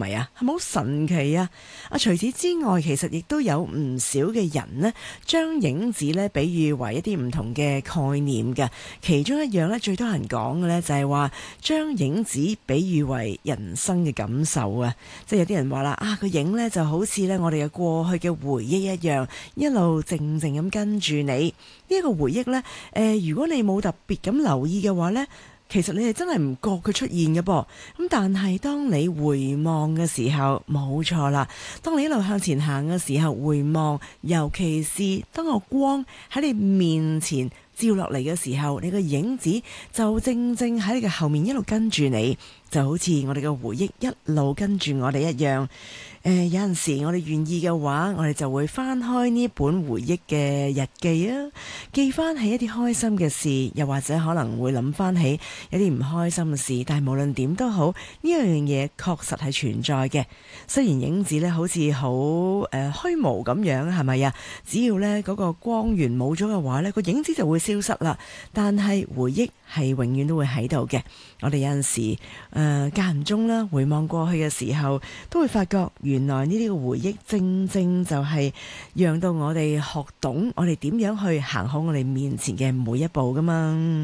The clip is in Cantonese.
咪啊？係咪好神奇啊？除此之外，其實亦都有唔少嘅人呢，將影子呢比喻為一啲唔同嘅概念嘅。其中一樣呢，最多人講嘅呢，就係話將影子比喻為人生嘅感受啊！即係有啲人話啦，個影呢就好似呢我哋嘅過去嘅回憶一樣，一路靜靜咁跟住你。呢一個回憶呢，如果你冇特別咁留意嘅話呢，其實你係真係唔覺佢出現嘅噃。咁但係當你回望嘅時候，冇錯啦。當你一路向前行嘅時候，回望，尤其是當個光喺你面前照落嚟嘅時候，你個影子就正正喺你嘅後面一路跟住你，就好似我哋嘅回憶一路跟住我哋一樣。有陣時我哋願意嘅話，我哋就會翻開呢本回憶嘅日記啊，記翻起一啲開心嘅事，又或者可能會諗翻起一啲唔開心嘅事。但係無論點都好，呢樣嘢確實係存在嘅。雖然影子呢好似好虛無咁樣，係咪啊？只要呢嗰個光源冇咗嘅話，呢個影子就會消失啦。但係回憶係永遠都會喺度嘅。我哋有陣時間唔中啦，回望過去嘅時候，都會發覺原來呢啲嘅回憶正正就係讓到我哋學懂我哋點樣去行好我哋面前嘅每一步㗎嘛。